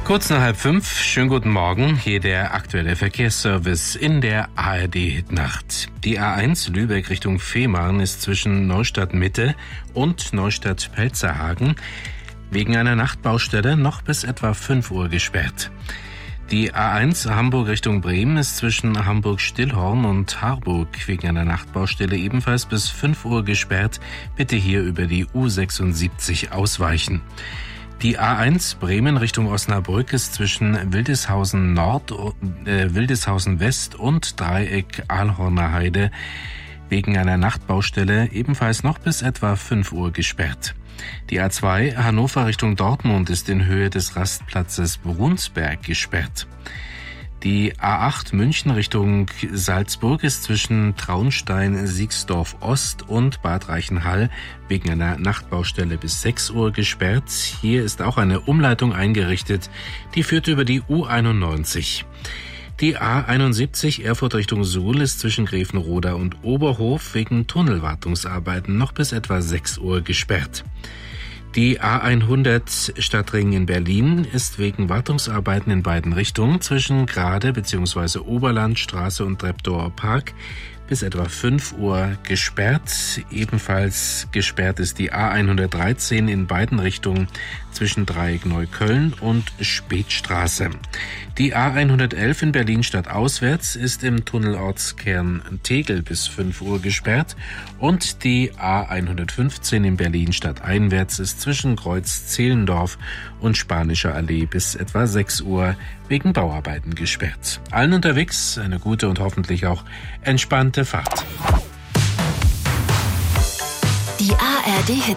Kurz nach 4:30, schönen guten Morgen, hier der aktuelle Verkehrsservice in der ARD-Nacht. Die A1 Lübeck Richtung Fehmarn ist zwischen Neustadt Mitte und Neustadt Pelzerhagen wegen einer Nachtbaustelle noch bis etwa 5 Uhr gesperrt. Die A1 Hamburg Richtung Bremen ist zwischen Hamburg-Stillhorn und Harburg wegen einer Nachtbaustelle ebenfalls bis 5 Uhr gesperrt. Bitte hier über die U76 ausweichen. Die A1 Bremen Richtung Osnabrück ist zwischen Wildeshausen Nord, Wildeshausen West und Dreieck Ahlhorner Heide wegen einer Nachtbaustelle ebenfalls noch bis etwa 5 Uhr gesperrt. Die A2 Hannover Richtung Dortmund ist in Höhe des Rastplatzes Brunsberg gesperrt. Die A8 München Richtung Salzburg ist zwischen Traunstein-Siegsdorf Ost und Bad Reichenhall wegen einer Nachtbaustelle bis 6 Uhr gesperrt. Hier ist auch eine Umleitung eingerichtet, die führt über die U91. Die A71 Erfurt Richtung Suhl ist zwischen Grevenroda und Oberhof wegen Tunnelwartungsarbeiten noch bis etwa 6 Uhr gesperrt. Die A100 Stadtring in Berlin ist wegen Wartungsarbeiten in beiden Richtungen zwischen Grade bzw. Oberlandstraße und Treptower Park bis etwa 5 Uhr gesperrt. Ebenfalls gesperrt ist die A113 in beiden Richtungen zwischen Dreieck Neukölln und Spätstraße. Die A111 in Berlin stadtauswärts ist im Tunnelortskern Tegel bis 5 Uhr gesperrt und die A115 in Berlin stadteinwärts ist zwischen Kreuz Zehlendorf und Spanischer Allee bis etwa 6 Uhr wegen Bauarbeiten gesperrt. Allen unterwegs eine gute und hoffentlich auch entspannte Fahrt. Die ARD